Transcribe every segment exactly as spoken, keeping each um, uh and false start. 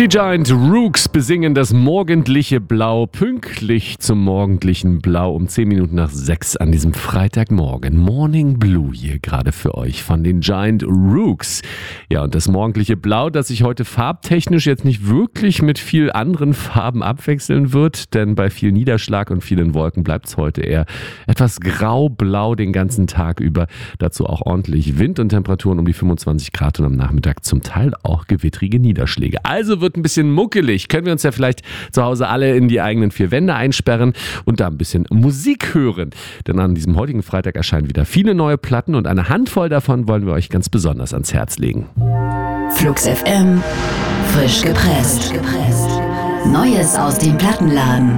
Die Giant Rooks besingen das morgendliche Blau, pünktlich zum morgendlichen Blau um zehn Minuten nach sechs an diesem Freitagmorgen. Morning Blue hier gerade für euch von den Giant Rooks. Ja, und das morgendliche Blau, das sich heute farbtechnisch jetzt nicht wirklich mit viel anderen Farben abwechseln wird, denn bei viel Niederschlag und vielen Wolken bleibt es heute eher etwas grau-blau den ganzen Tag über. Dazu auch ordentlich Wind und Temperaturen um die fünfundzwanzig Grad und am Nachmittag zum Teil auch gewittrige Niederschläge. Also wird ein bisschen muckelig. Können wir uns ja vielleicht zu Hause alle in die eigenen vier Wände einsperren und da ein bisschen Musik hören. Denn an diesem heutigen Freitag erscheinen wieder viele neue Platten und eine Handvoll davon wollen wir euch ganz besonders ans Herz legen. Flux F M, frisch gepresst. Neues aus dem Plattenladen.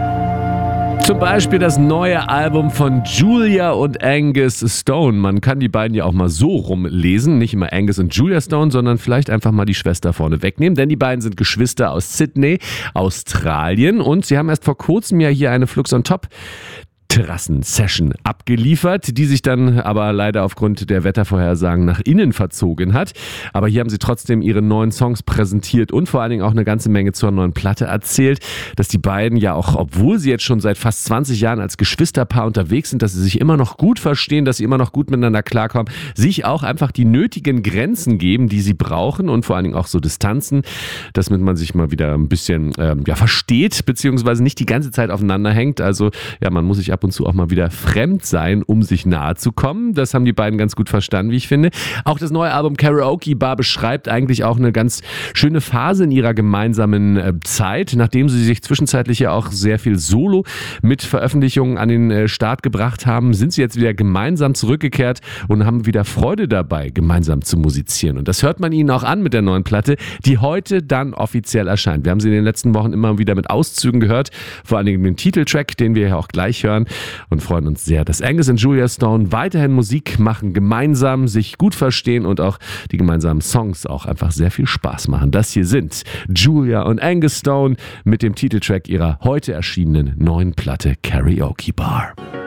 Zum Beispiel das neue Album von Julia und Angus Stone. Man kann die beiden ja auch mal so rumlesen. Nicht immer Angus und Julia Stone, sondern vielleicht einfach mal die Schwester vorne wegnehmen. Denn die beiden sind Geschwister aus Sydney, Australien. Und sie haben erst vor kurzem ja hier eine Flux on Top Terrassen-Session abgeliefert, die sich dann aber leider aufgrund der Wettervorhersagen nach innen verzogen hat. Aber hier haben sie trotzdem ihre neuen Songs präsentiert und vor allen Dingen auch eine ganze Menge zur neuen Platte erzählt, dass die beiden ja auch, obwohl sie jetzt schon seit fast zwanzig Jahren als Geschwisterpaar unterwegs sind, dass sie sich immer noch gut verstehen, dass sie immer noch gut miteinander klarkommen, sich auch einfach die nötigen Grenzen geben, die sie brauchen und vor allen Dingen auch so Distanzen, damit man sich mal wieder ein bisschen ähm, ja, versteht, beziehungsweise nicht die ganze Zeit aufeinander hängt. Also ja, man muss sich ab und zu auch mal wieder fremd sein, um sich nahe zu kommen. Das haben die beiden ganz gut verstanden, wie ich finde. Auch das neue Album Karaoke Bar beschreibt eigentlich auch eine ganz schöne Phase in ihrer gemeinsamen äh, Zeit, nachdem sie sich zwischenzeitlich ja auch sehr viel Solo mit Veröffentlichungen an den äh, Start gebracht haben, sind sie jetzt wieder gemeinsam zurückgekehrt und haben wieder Freude dabei, gemeinsam zu musizieren. Und das hört man ihnen auch an mit der neuen Platte, die heute dann offiziell erscheint. Wir haben sie in den letzten Wochen immer wieder mit Auszügen gehört, vor allen Dingen den Titeltrack, den wir ja auch gleich hören. Und freuen uns sehr, dass Angus und Julia Stone weiterhin Musik machen, gemeinsam sich gut verstehen und auch die gemeinsamen Songs auch einfach sehr viel Spaß machen. Das hier sind Julia und Angus Stone mit dem Titeltrack ihrer heute erschienenen neuen Platte Karaoke Bar.